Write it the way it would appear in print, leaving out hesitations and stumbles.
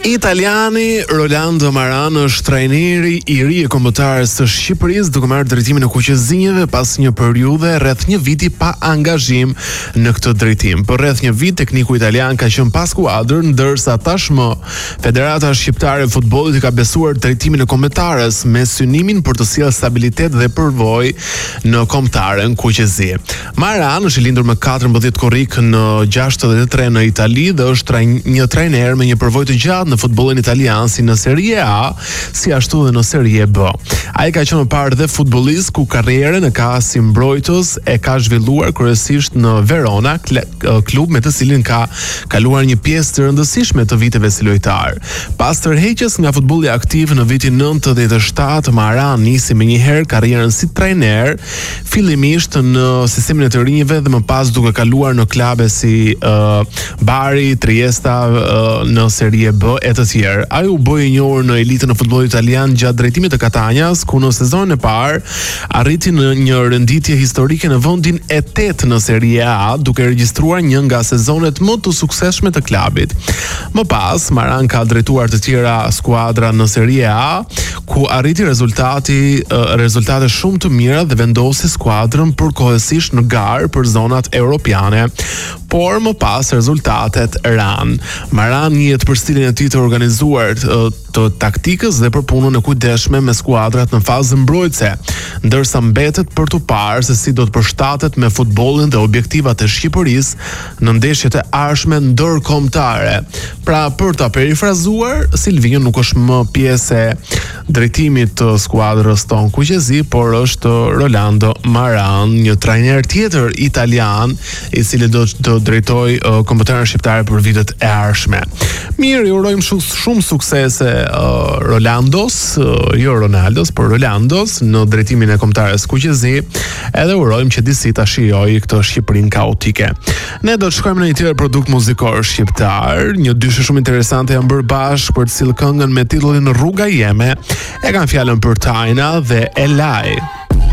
Italiani Rolando Maran është trajneri i ri I kombëtarës së Shqipërisë, duke marrë drejtimin e kuqezinjeve pas një periudhe rreth një viti pa angazhim në këtë drejtim. Për rreth një vit tekniku italian ka qenë pas skuadrën, ndërsa tashmë Federata Shqiptare e Futbollit I ka besuar drejtimin e kombëtarës me synimin për të sjellë stabilitet dhe përvojë në kombëtaren kuqezi. Maran është I lindur me 14 korrik në 63 në Itali dhe është një trajner me një përvojë të gjatë në futbollin italian si në Serie A, si ashtu dhe në Serie B. Ai ka qenë parë dhe futbollist ku karrierën e ka si mbrojtës e ka zhvilluar kryesisht në Verona, klub me të cilin ka kaluar një pjesë të rëndësishme të viteve si lojtar. Pas tërheqjes nga futbolli aktiv në vitin 97, Maran nisi menjëherë karrierën si trajner, fillimisht në sistemin e të rinjve dhe më pas duke kaluar në klabe si Bari, Triesta në Serie B e të tjerë. Ai u bë I njohur në elitën e futbollit italian gjatë drejtimit të Katanjas, ku në sezonin e parë arriti në një renditje historike në vendin e 8 në Serie A, duke regjistruar një nga sezonet më të suksesshme të klubit. Më pas, Maran ka drejtuar të tjera skuadra në Serie A, ku arriti rezultate shumë të mira dhe vendosi skuadrën përkohësisht në garë për zonat europiane, por më pas rezultatet ran. Maran njihet për stilin e tij të organizuar të taktikës dhe për punën e kujdesshme me skuadrat në fazën mbrojtëse, ndërsa mbetet për të parë se si do të përshtatet me futbollin dhe objektivat e Shqipërisë në ndeshjet e ardhshme ndërkombëtare. Pra, për ta perifrazuar, Silvino nuk është më pjesë e drejtimit të skuadrës tonë kuqezi, por është Rolando Maran, një trajner tjetër italian I cili do të drejtoj kombëtarën shqiptare për vitet e ardhshme. Mirë, ju urojmë shumë suksese Rolandos, jo Ronaldos, por Rolandos në drejtimin e kombëtarës kuqezi, edhe urojmë që disi ta shijojë këtë Shqipërinë kaotike. Ne do të shkojmë në një tjetër produkt muzikor shqiptar, një dyshë shumë interesante janë bërë bashkë për të cilë këngën me titullin Rruga Jeme, e kanë fjalën për Tajna dhe Elaj.